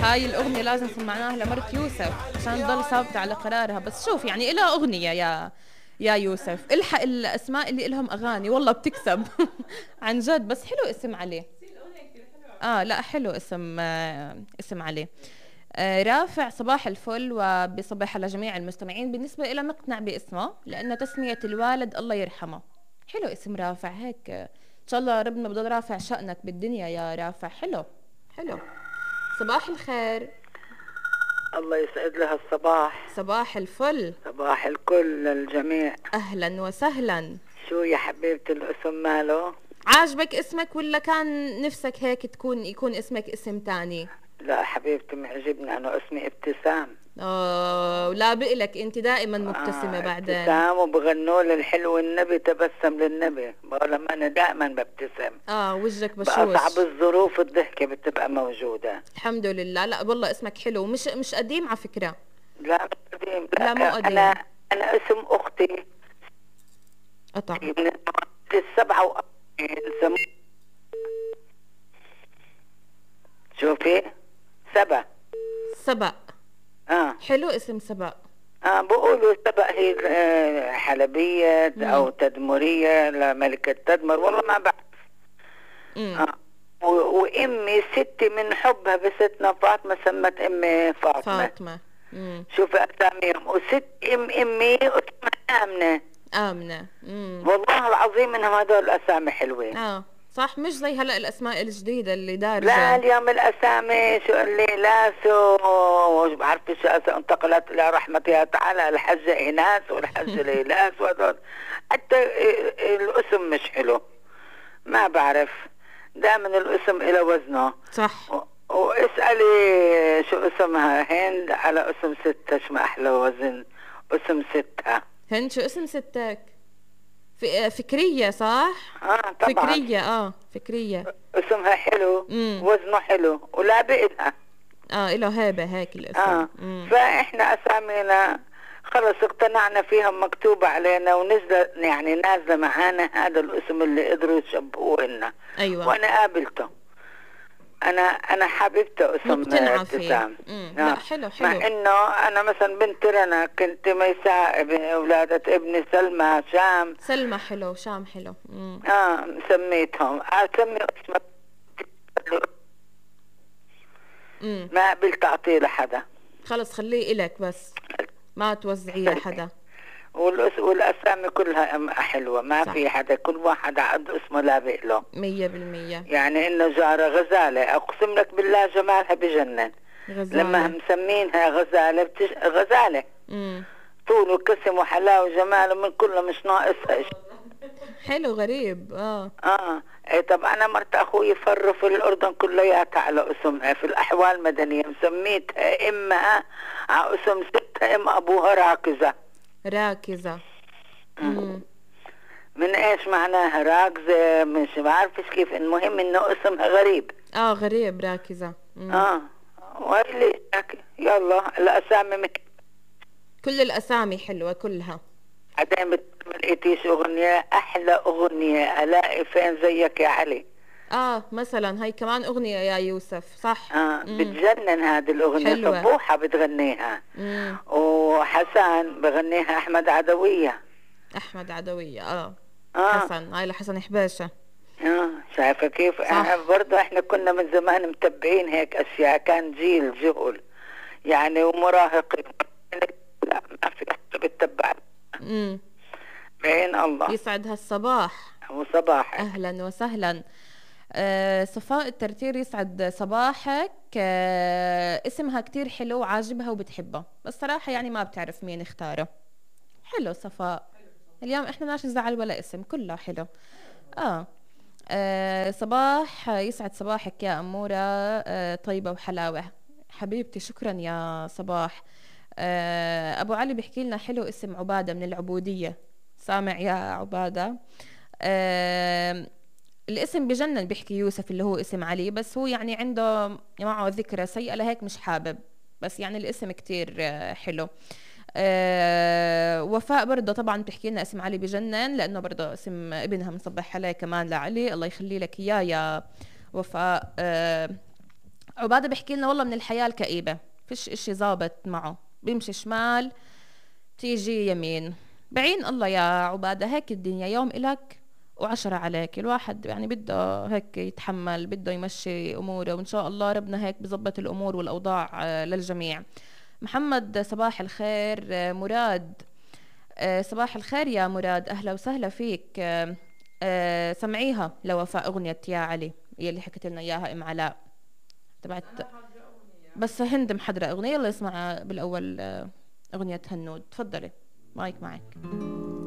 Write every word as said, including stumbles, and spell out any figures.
هاي الأغنية لازم سمعناها لمرت يوسف عشان تضل ثابتة على قرارها. بس شوف يعني إلها أغنية يا يا يوسف، الحق الأسماء اللي إلهم أغاني والله بتكسب. عن جد. بس حلو اسم عليه. آه لا حلو اسم، آه اسم عليه. آه رافع صباح الفل وبصبح على جميع المستمعين. بالنسبة إلى مقتنع باسمه لأنه تسمية الوالد الله يرحمه. حلو اسم رافع هيك، آه، إن شاء الله ربنا بضل رافع شأنك بالدنيا يا رافع. حلو حلو. صباح الخير. الله يسعد لها الصباح. صباح الفل. صباح الكل للجميع. أهلا وسهلا. شو يا حبيبتي الاسم ماله؟ عاجبك اسمك ولا كان نفسك هيك تكون يكون اسمك اسم تاني؟ لا حبيبتي معجبني، أنا اسمي ابتسام. آه لا بقلك أنت دائما مبتسمة. آه بعدين ابتسام وبغنوا لي الحلو النبي تبسم للنبي، بقول لما أنا دائما ببتسم. آه وجهك بشوش. بأصعب الظروف الضحكة بتبقى موجودة. الحمد لله. لا والله اسمك حلو، مش مش قديم على فكرة. لا مش قديم. لا, لا مو قديم. أنا أنا اسم أختي قطع من السبعة وأربعين. شوفي سبا. سبأ. اه حلو اسم سبأ. اه بقولوا سبا هي آه حلبية مم. او تدمرية لملكة تدمر، والله ما بعرف. آه. وامي ستي من حبها بستنا فاطمة سمت امي فاطمة. فاطمة. شوفي اساميهم. وست ام امي اسمها امنة. امنة. مم. والله العظيم انهم هذول الاسامي حلوين. اه صح، مش زي هلا الاسماء الجديده اللي دارجه. لا اليوم الاسامي شو اللي لاسو مش بعرف شو انتقلت الى رحمتها تعالى الحجه ايناس والحجه ليلاس وهذول حتى الاسم مش حلو. ما بعرف، دائما الاسم الى وزنه. صح. و... واسالي شو اسمها هند على اسم ستة، شو ما احلى وزن اسم ستة. هند شو اسم ستك؟ فكرية صح؟ اه طبعا. فكرية. اه فكرية اسمها حلو. مم. وزنه حلو ولا بإلها. اه إله هيبة هيك الاسم. اه مم. فاحنا اسامينا خلص اقتنعنا فيها مكتوبة علينا ونزل يعني نازلة معانا هذا الاسم اللي قدروا يشبهوه لنا. ايوه. وانا قابلته. انا انا حبيبته اسم ابتسام. آه. لا حلو حلو. مع انه انا مثلا بنت رنا كنت ميساء ولادة ابني سلمى شام. سلمى حلو، شام حلو. مم. اه سميتهم اسمي اسم مم. ما قبلت اعطيه لحدا. خلص خليه إلك بس ما توزعيه لحدا. والاسامي كلها حلوه، ما صح. في حدا، كل واحد عنده اسمه لابق له مية بالمية. يعني انه جاره غزاله اقسم لك بالله جمالها بجنن. غزالة. لما مسمينها غزاله بتج... غزاله امم طول وكسم وحلاوه وجمال من كله مش ناقصها شيء. حلو غريب. اه اه ايه. طب انا مرت اخوي فر في الاردن كلياتها على اسمها في الاحوال المدنيه مسميتها امها على اسم ستها ام ابوها راكزه. راكزه. امم من ايش معناها راكزه مش بعرفش كيف، المهم انه اسمها غريب. اه غريب راكزه. مم. اه ويلي يلا الاسامي مك... كل الاسامي حلوه كلها. بعدين بتلقيتيش اغنيه احلى اغنيه الاقي فين زيك يا علي. اه مثلا هاي كمان اغنيه يا يوسف صح. اه مم. بتجنن هذه الاغنيه. حلوة. صبوحه بتغنيها. مم. وحسن بغنيها احمد عدويه. احمد عدويه. اه, آه. حسن هاي لحسن حباشه. اه شايفه كيف. آه برضه احنا كنا من زمان متبعين هيك اشياء، كان جيل جهل يعني ومراهقين. لا ما في حد بتتبع. امم بعين الله. يسعد هالصباح. وصباحك. اهلا وسهلا. آه صفاء الترتير يسعد صباحك. آه اسمها كتير حلو وعاجبها وبتحبه، بس صراحة يعني ما بتعرف مين اختاره. حلو صفاء. اليوم احنا ناش نزعل ولا اسم، كله حلو. آه. آه صباح يسعد صباحك يا أمورة. آه طيبة وحلاوة حبيبتي. شكرا يا صباح. آه أبو علي بيحكي لنا حلو اسم عبادة من العبودية. سامع يا عبادة؟ آه الاسم بجنن بيحكي يوسف اللي هو اسم علي، بس هو يعني عنده معه ذكرى سيئة لهيك مش حابب، بس يعني الاسم كتير آه حلو. أه وفاء برضه طبعا بتحكي لنا اسم علي بجنن لانه برضه اسم ابنها مصبح عليه كمان لعلي. الله يخلي لك اياه يا وفاء. أه عبادة بيحكي لنا والله من الحياة الكئيبة، فيش اشي ظابط معه، بيمشي شمال تيجي يمين. بعين الله يا عبادة، هيك الدنيا، يوم إلك وعشرة عليك. الواحد يعني بده هيك يتحمل، بده يمشي أموره، وإن شاء الله ربنا هيك بزبط الأمور والأوضاع آه، للجميع. محمد صباح الخير. آه، مراد، آه، صباح الخير يا مراد، أهلا وسهلا فيك. آه، آه، سمعيها لوفاء أغنية يا علي، هي اللي حكت لنا إياها أم علاء تبعت. بس هند محضرة أغنية، يلا اسمع بالأول آه، أغنية هنود. تفضلي، مايك معك.